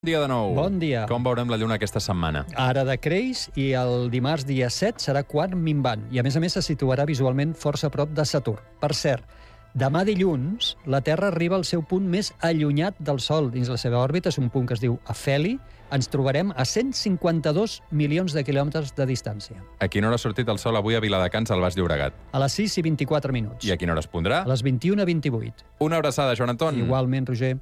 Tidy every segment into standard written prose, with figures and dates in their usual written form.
Dia de nou. Bon dia. Com veurem la lluna aquesta setmana? Ara decreix i el dimarts dia 7 serà quart minvant i a més se situarà visualment força a prop de Saturn. Per cert, demà dilluns la Terra arriba al seu punt més allunyat del Sol dins la seva òrbita, és un punt que es diu afeli. Ens trobarem a 152 milions de quilòmetres de distància. A quina hora ha sortit el sol avui a Viladecans, al Baix Llobregat? A les 6:24 minuts. I a quina hora es pondrà? A les 21:28. Una abraçada, Joan Anton. Igualment, Roger.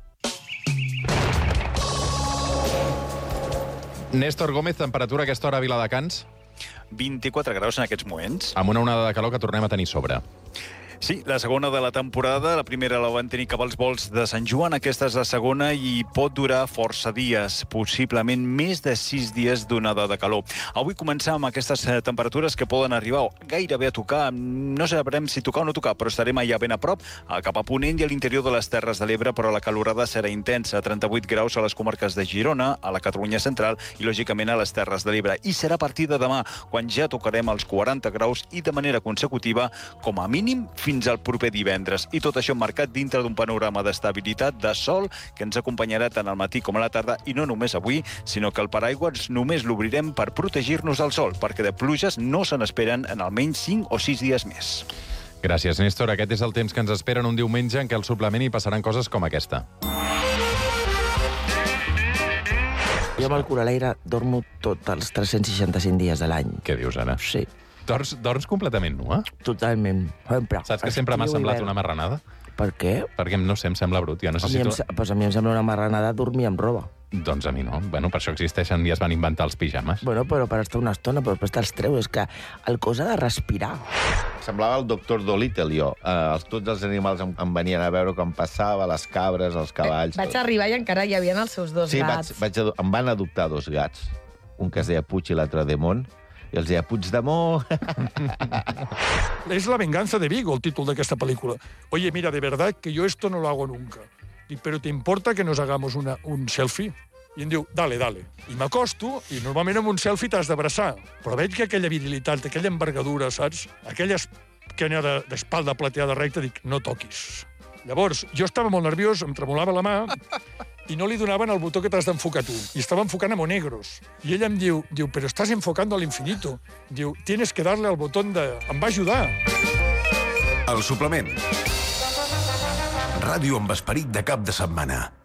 Néstor Gómez, temperatura a aquesta hora a Viladecans? 24 graus en aquests moments. Amb una onada de calor que tornem a tenir sobre. Sí, la segona de la temporada. La primera la van tenir cap als volts de Sant Joan. Aquesta és la segona i pot durar força dies, possiblement més de 6 dies d'onada de calor. Avui començar amb aquestes temperatures que poden arribar gairebé a tocar. No sabrem si tocar o no tocar, però estarem allà ben a prop, cap a Ponent i a l'interior de les Terres de l'Ebre, però la calorada serà intensa. 38 graus a les comarques de Girona, a la Catalunya central i, lògicament, a les Terres de l'Ebre. I serà a partir de demà, quan ja tocarem els 40 graus i de manera consecutiva, com a mínim, fins al proper divendres. I tot això marcat dintre d'un panorama d'estabilitat, de sol, que ens acompanyarà tant al matí com a la tarda, i no només avui, sinó que el paraigües només l'obrirem per protegir-nos del sol, perquè de pluges no se n'esperen en almenys 5 o 6 dies més. Gràcies, Néstor. Aquest és el temps que ens esperen un diumenge en què al suplement hi passaran coses com aquesta. Jo amb el Coralaire dormo tots els 365 dies de l'any. Què dius, ara? Sí, Dorms completament nua? totalment. Sempre. Saps que sempre m'ha semblat una marranada? Per què? Perquè, no sé, em sembla brut. Jo necessito... A mi em sembla una marranada dormir amb roba. Doncs a mi no. Bueno, per això existeixen i es van inventar els pijames. Bueno, però per estar una estona, però després te'ls treus. És que el cos ha de respirar. Semblava el doctor Dolittle, jo. Tots els animals em venien a veure com passava, les cabres, els cavalls... Vaig arribar i encara hi havia els seus dos gats. Sí, em van adoptar 2 gats. Un que es deia Puig i l'altre Demont. I els deia Puigdemont. Es La venganza de Vigo, el títol d'aquesta pel·lícula. Oye, mira, de verdad que yo esto no lo hago nunca. Dic, pero ¿te importa que nos hagamos un selfie? I em diu, dale, dale. I m'acosto, i normalment amb un selfie t'has d'abraçar. Però veig que aquella virilitat, aquella envergadura, saps? Aquella esquena d'espalda plateada recta, dic, no toquis. Llavors, jo estava molt nerviós, em tremolava la mà, i no li donaven el botó que t'has d'enfocar tu. I estava enfocant a Monegros. I ella em diu, pero estás enfocando al infinito. Diu, tienes que darle al botón de... Em va ajudar. El suplement. Ràdio amb esperit de cap de setmana.